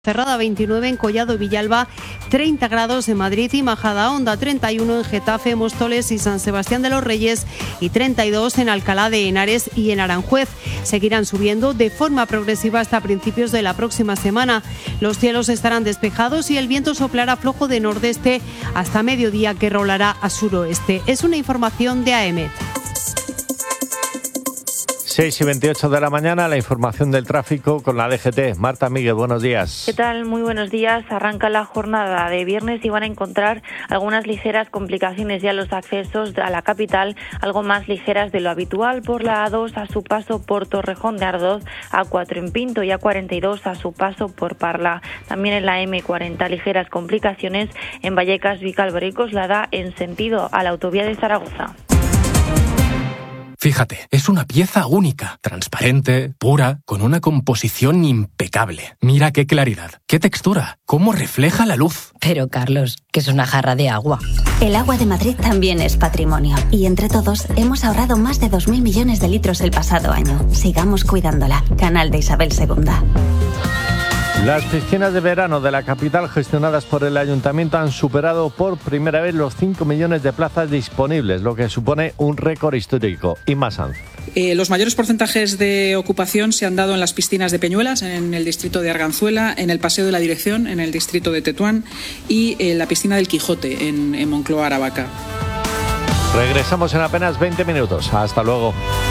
Cerrada 29 en Collado y Villalba, 30 grados en Madrid y Majadahonda, 31 en Getafe, Móstoles y San Sebastián de los Reyes y 32 en Alcalá de Henares y en Aranjuez. Seguirán subiendo de forma progresiva hasta principios de la próxima semana. Los cielos estarán despejados y el viento soplará flojo de nordeste hasta mediodía, que rolará a suroeste. Es una información de AEMET. 6:28 de la mañana, la información del tráfico con la DGT. Marta Miguel, buenos días. ¿Qué tal? Muy buenos días. Arranca la jornada de viernes y van a encontrar algunas ligeras complicaciones ya los accesos a la capital, algo más ligeras de lo habitual por la A2 a su paso por Torrejón de Ardoz, A4 en Pinto y A42 a su paso por Parla. También en la M40 ligeras complicaciones en Vallecas, Vicálvaro y Coslada en sentido a la autovía de Zaragoza. Fíjate, es una pieza única, transparente, pura, con una composición impecable. Mira qué claridad, qué textura, cómo refleja la luz. Pero Carlos, que es una jarra de agua. El agua de Madrid también es patrimonio. Y entre todos hemos ahorrado más de 2.000 millones de litros el pasado año. Sigamos cuidándola. Canal de Isabel II. Las piscinas de verano de la capital gestionadas por el Ayuntamiento han superado por primera vez los 5 millones de plazas disponibles, lo que supone un récord histórico. Y más Sanz. Los mayores porcentajes de ocupación se han dado en las piscinas de Peñuelas, en el distrito de Arganzuela, en el Paseo de la Dirección, en el distrito de Tetuán y en la piscina del Quijote, en Moncloa, Aravaca. Regresamos en apenas 20 minutos. Hasta luego.